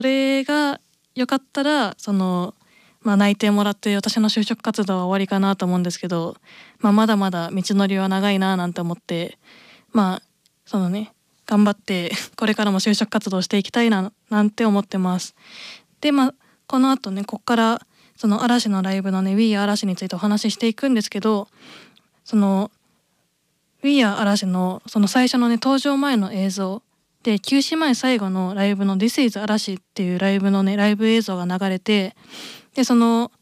それがよかったら内定もらって私の就職活動は終わりかなと思うんですけど、まだまだ道のりは長いななんて思って、頑張ってこれからも就職活動していきたいななんて思ってます。でこの後ね、こっからその嵐のライブのね We Are 嵐についてお話ししていくんですけど、その We Are 嵐のその最初のね登場前の映像で、休止前最後のライブの This is 嵐っていうライブのねライブ映像が流れて、でその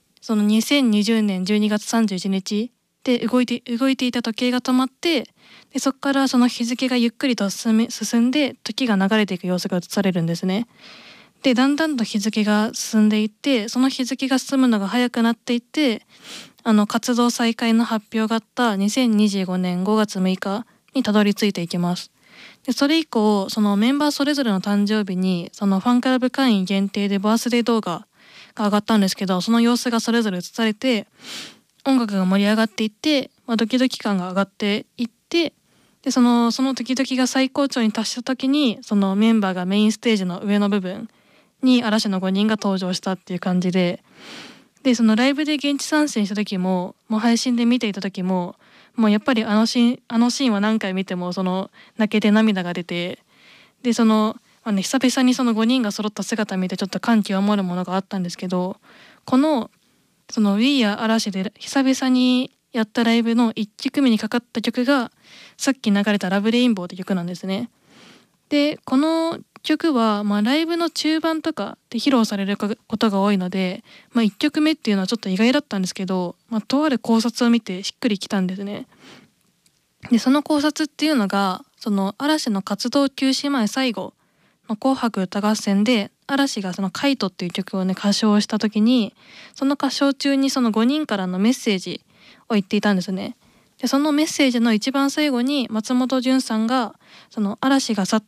2020年12月31日で動いていた時計が止まって、でそこからその日付がゆっくりと進んで時が流れていく様子が映されるんですね。でだんだんと日付が進んでいって、その日付が進むのが早くなっていって、活動再開の発表があった2025年5月6日にたどり着いていきます。でそれ以降、そのメンバーそれぞれの誕生日にそのファンクラブ会員限定でバースデー動画が上がったんですけど、その様子がそれぞれ映されて音楽が盛り上がっていって、ドキドキ感が上がっていって、でそのドキドキが最高潮に達した時に、そのメンバーがメインステージの上の部分に嵐の5人が登場したっていう感じで、そのライブで現地参戦した時も、もう配信で見ていた時も、もうやっぱりあのシーンは何回見ても泣けて涙が出て、で久々にその5人が揃った姿見てちょっと感極まるものがあったんですけど、このWe Are 嵐で久々にやったライブの1曲目にかかった曲がさっき流れたラブレインボーって曲なんですね。でこの曲はライブの中盤とかで披露されることが多いので、1曲目っていうのはちょっと意外だったんですけど、とある考察を見てしっくりきたんですね。でその考察っていうのが、その嵐の活動休止前最後の紅白歌合戦で嵐がそのカイトっていう曲をね歌唱した時に、その歌唱中にその5人からのメッセージを言っていたんですね。でそのメッセージの一番最後に松本潤さんが、その嵐が去っ